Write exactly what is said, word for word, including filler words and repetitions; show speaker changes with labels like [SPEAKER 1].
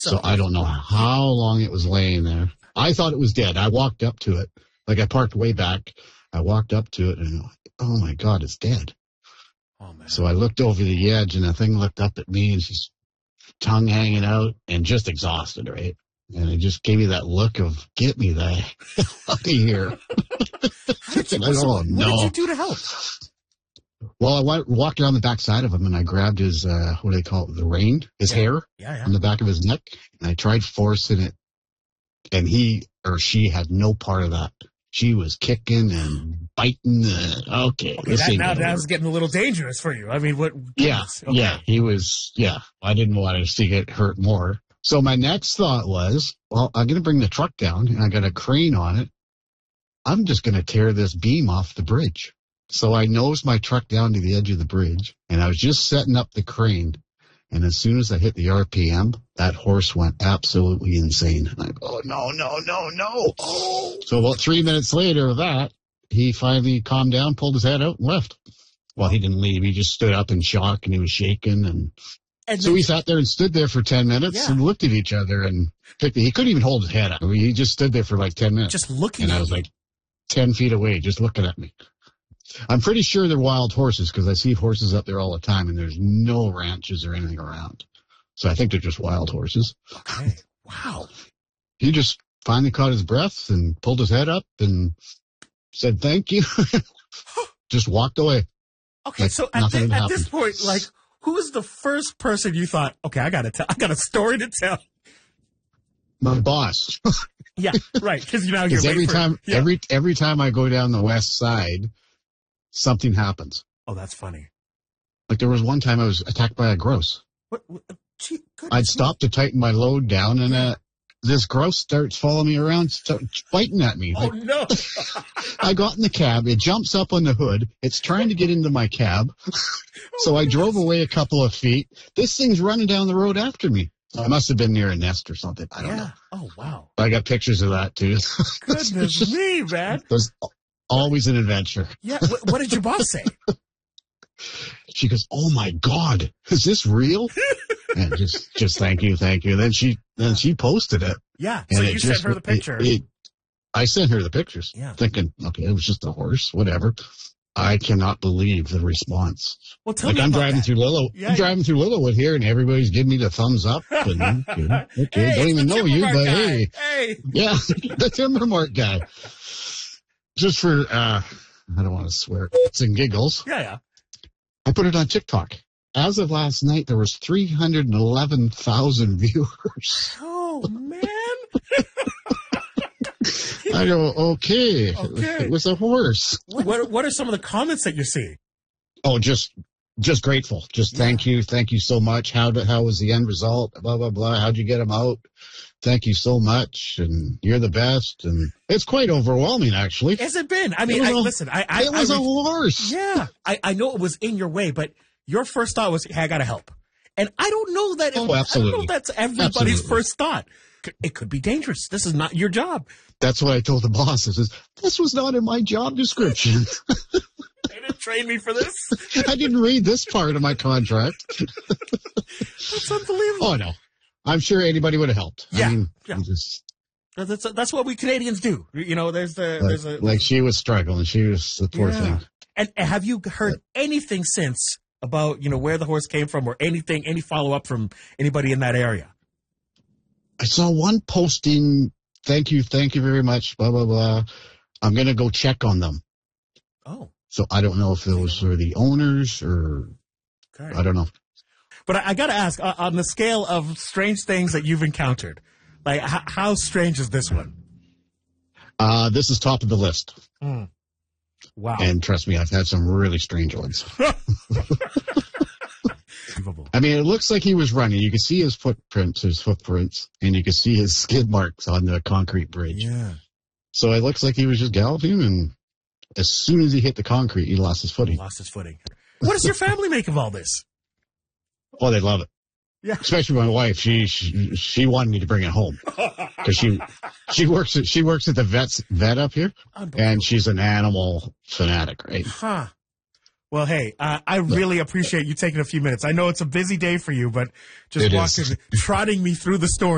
[SPEAKER 1] So I don't know how long it was laying there. I thought it was dead. I walked up to it. Like I parked way back. I walked up to it and, oh my God, it's dead.
[SPEAKER 2] Oh, man.
[SPEAKER 1] So I looked over the edge and the thing looked up at me and she's tongue hanging out and just exhausted, right? And it just gave me that look of, get me the hell out of here.
[SPEAKER 2] How did you,
[SPEAKER 1] I
[SPEAKER 2] so
[SPEAKER 1] don't know.
[SPEAKER 2] What did you do to help?
[SPEAKER 1] Well, I went, walked around the back side of him and I grabbed his, uh, what do they call it? The rein, his
[SPEAKER 2] yeah.
[SPEAKER 1] hair
[SPEAKER 2] yeah, yeah.
[SPEAKER 1] on the back of his neck. And I tried forcing it and he or she had no part of that. She was kicking and biting. The, okay.
[SPEAKER 2] Okay, that, now that's getting a little dangerous for you. I mean, what?
[SPEAKER 1] Yeah.
[SPEAKER 2] Okay.
[SPEAKER 1] Yeah. He was, yeah. I didn't want to see it hurt more. So my next thought was, well, I'm going to bring the truck down and I got a crane on it. I'm just going to tear this beam off the bridge. So I nosed my truck down to the edge of the bridge, and I was just setting up the crane. And as soon as I hit the R P M, that horse went absolutely insane. And I go, oh, no, no, no, no. Oh. So about three minutes later of that, he finally calmed down, pulled his head out, and left. Well, he didn't leave. He just stood up in shock, and he was shaking. And, and so we sat there and stood there for ten minutes yeah. and looked at each other. And picked it. He couldn't even hold his head up. I mean, he just stood there for like ten minutes.
[SPEAKER 2] Just looking
[SPEAKER 1] and
[SPEAKER 2] at
[SPEAKER 1] I was
[SPEAKER 2] you.
[SPEAKER 1] like ten feet away, just looking at me. I'm pretty sure they're wild horses because I see horses up there all the time and there's no ranches or anything around. So I think they're just wild horses.
[SPEAKER 2] Okay. Wow.
[SPEAKER 1] He just finally caught his breath and pulled his head up and said, thank you. Just walked away.
[SPEAKER 2] Okay.
[SPEAKER 1] Like
[SPEAKER 2] so at, the, at this point, like, who is the first person you thought, okay, I got to tell, I got a story to tell?
[SPEAKER 1] My boss.
[SPEAKER 2] Yeah, right. Because you know you're
[SPEAKER 1] every
[SPEAKER 2] for,
[SPEAKER 1] time,
[SPEAKER 2] yeah.
[SPEAKER 1] every every time I go down the west side, something happens.
[SPEAKER 2] Oh, that's funny.
[SPEAKER 1] Like there was one time I was attacked by a grouse.
[SPEAKER 2] What? what gee,
[SPEAKER 1] I'd stop to tighten my load down, and uh, this grouse starts following me around, starts biting at me.
[SPEAKER 2] Oh
[SPEAKER 1] like,
[SPEAKER 2] no!
[SPEAKER 1] I got in the cab. It jumps up on the hood. It's trying to get into my cab. So
[SPEAKER 2] oh,
[SPEAKER 1] I
[SPEAKER 2] goodness.
[SPEAKER 1] drove away a couple of feet. This thing's running down the road after me. I must have been near a nest or something. I don't
[SPEAKER 2] yeah.
[SPEAKER 1] know.
[SPEAKER 2] Oh, wow.
[SPEAKER 1] I got pictures of that, too.
[SPEAKER 2] Goodness just, me, man.
[SPEAKER 1] There's always an adventure.
[SPEAKER 2] Yeah. What, what did your boss say?
[SPEAKER 1] She goes, oh, my God. Is this real? And just, just thank you, thank you. Then she, then she posted it.
[SPEAKER 2] Yeah. So you sent her the picture.
[SPEAKER 1] It, it, I sent her the pictures.
[SPEAKER 2] Yeah.
[SPEAKER 1] Thinking, okay, it was just a horse, whatever. I cannot believe the response.
[SPEAKER 2] Well, tell
[SPEAKER 1] like
[SPEAKER 2] me
[SPEAKER 1] I'm
[SPEAKER 2] about
[SPEAKER 1] driving
[SPEAKER 2] that.
[SPEAKER 1] through Lillow,
[SPEAKER 2] yeah,
[SPEAKER 1] I'm
[SPEAKER 2] yeah.
[SPEAKER 1] driving through Littlewood here, and everybody's giving me the thumbs up. And, okay, okay
[SPEAKER 2] hey,
[SPEAKER 1] don't even know you, but
[SPEAKER 2] guy.
[SPEAKER 1] hey,
[SPEAKER 2] hey,
[SPEAKER 1] yeah, the Timber Mart guy. Just for, uh, I don't want to swear, it's and giggles.
[SPEAKER 2] Yeah, yeah.
[SPEAKER 1] I put it on TikTok. As of last night, there was three hundred eleven thousand viewers.
[SPEAKER 2] Oh man.
[SPEAKER 1] I go, okay,
[SPEAKER 2] okay.
[SPEAKER 1] It was a horse.
[SPEAKER 2] What What are some of the comments that you're seeing?
[SPEAKER 1] Oh, just, just grateful. Just
[SPEAKER 2] yeah.
[SPEAKER 1] thank you, thank you so much. How did, how was the end result? Blah blah blah. How'd you get them out? Thank you so much, and you're the best. And it's quite overwhelming, actually.
[SPEAKER 2] Has it been? I mean, I, a, listen, I, I
[SPEAKER 1] it was
[SPEAKER 2] I,
[SPEAKER 1] a horse.
[SPEAKER 2] Yeah, I, I know it was in your way, but your first thought was, "Hey, I gotta help," and I don't know that. It,
[SPEAKER 1] oh, absolutely.
[SPEAKER 2] I don't know if that's everybody's
[SPEAKER 1] absolutely. first
[SPEAKER 2] thought. It could be dangerous. This is not your job.
[SPEAKER 1] That's what I told the boss. I says, this was not in my job description.
[SPEAKER 2] They didn't train me for this.
[SPEAKER 1] I didn't read this part of my contract.
[SPEAKER 2] That's unbelievable.
[SPEAKER 1] Oh, no. I'm sure anybody would have helped.
[SPEAKER 2] Yeah.
[SPEAKER 1] I mean,
[SPEAKER 2] yeah.
[SPEAKER 1] Just,
[SPEAKER 2] that's, that's what we Canadians do. You know, there's the,
[SPEAKER 1] like,
[SPEAKER 2] there's a,
[SPEAKER 1] like she was struggling. She was the poor
[SPEAKER 2] yeah.
[SPEAKER 1] thing.
[SPEAKER 2] And have you heard anything since about, you know, where the horse came from or anything, any follow up from anybody in that area?
[SPEAKER 1] I saw one posting, thank you, thank you very much, blah, blah, blah. I'm going to go check on them.
[SPEAKER 2] Oh.
[SPEAKER 1] So I don't know if those are the owners or okay. I don't know.
[SPEAKER 2] But I, I got to ask, uh, on the scale of strange things that you've encountered, like h- how strange is this one?
[SPEAKER 1] Uh, this is top of the list.
[SPEAKER 2] Mm. Wow.
[SPEAKER 1] And trust me, I've had some really strange ones. I mean, it looks like he was running. You can see his footprints, his footprints, and you can see his skid marks on the concrete bridge.
[SPEAKER 2] Yeah.
[SPEAKER 1] So it looks like he was just galloping, and as soon as he hit the concrete, he lost his footing.
[SPEAKER 2] He lost his footing. What does your family make of all this?
[SPEAKER 1] Oh, they love it.
[SPEAKER 2] Yeah.
[SPEAKER 1] Especially my wife. She she, she wanted me to bring it home because she she works at she works at the vet's vet up here, and she's an animal fanatic, right?
[SPEAKER 2] Huh. Well, hey, uh, I really appreciate you taking a few minutes. I know it's a busy day for you, but just
[SPEAKER 1] it
[SPEAKER 2] walking,
[SPEAKER 1] is.
[SPEAKER 2] trotting me through the story.